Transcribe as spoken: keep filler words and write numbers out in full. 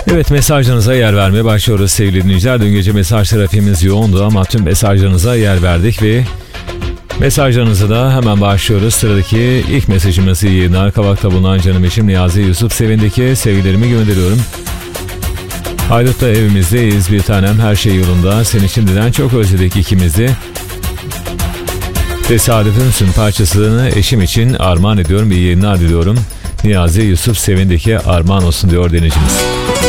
Evet, mesajlarınıza yer vermeye başlıyoruz sevgili dinleyiciler. Dün gece mesaj trafiğimiz yoğundu ama tüm mesajlarınıza yer verdik ve mesajlarınıza da hemen başlıyoruz. Sıradaki ilk mesajımız iyi yayınlar. Kavak'ta bulunan canım eşim Niyazi Yusuf Sevin'deki sevgilerimi gönderiyorum. Haydut'ta evimizdeyiz bir tanem, her şey yolunda. Seni şimdiden çok özledik ikimizi. Tesadüfümsün parçasını eşim için armağan ediyorum. İyi yayınlar diliyorum. Niyazi Yusuf Sevin'deki armağan olsun diyor dinleyicimiz.